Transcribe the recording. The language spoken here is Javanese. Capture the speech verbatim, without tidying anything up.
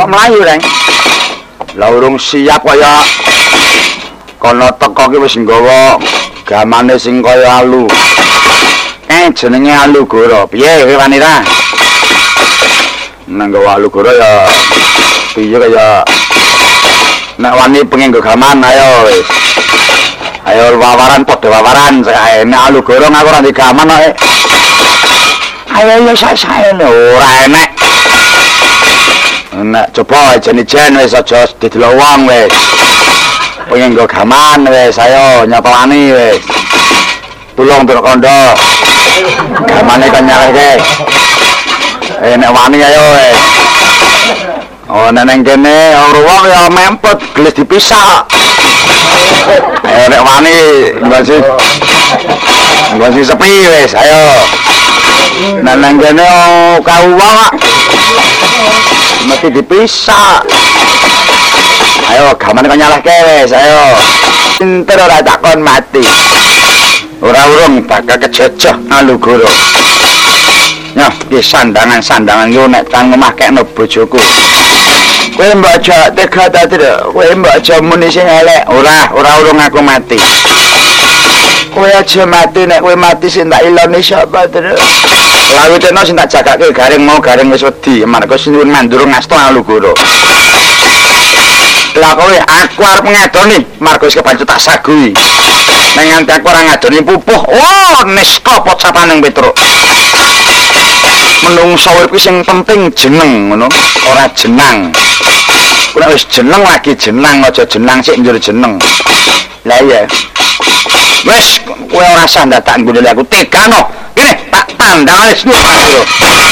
kok mlayu, Reng? Lah urung siap kaya kono teko ki wis nggawa gamane sing kaya alu. Eh jenenge alu goro. Piye kowe wani ra? Nang nggawa alu goro ya piye kaya nek wani pengen nggo gaman ayo wis. Ayo wawaran padha wawaran sae nek alu goro aku ora ndek gaman kok. Ayo yo sae-sae ora enek. Nek coba jen-jen wis aja didelok wong wis. Pengen nggo gaman wis ayo nyapani wis. Tulung tur kondo. Gamane kan nyaleke. Eh nek wani ayo wis. Oh neng kene ora wong ya mempet gelis dipisah. Ayo nek wani nggo nggo sepi wis ayo. Neng kene kawak mesti dipisah. Ayo gamane kok nyalahke wis ayo. Pinter ora takon mati. Ora urung bakal kejejah alu goro. Nah, iki sandangan-sandangan yo nek tang omah kekno bojoku. Kowe mbok aja tega ta, Tru. Kowe mbok aja muni sing elek. Ora, ora urung aku mati. Kowe aja mati nek kowe mati sing tak iloni sapa, Tru? Lalu teno sing tak jagake garing mau garing wis wedi, marga sinuwun mandur ngasto alu goro. Lah kowe aku arep ngadoni, marga wis kepancut tak sagui. Nek nganti aku ora ngadoni pupuh, oh nista pocapaning Petruk. Menungso urip sing penting jeneng ngono, ora jenang. Ora wis jeneng lagi jenang, aja jenang sik njur jeneng. Lah iya. Wis kowe ora usah ndadak nggone aku tegano. Kene tak tandang wis niku.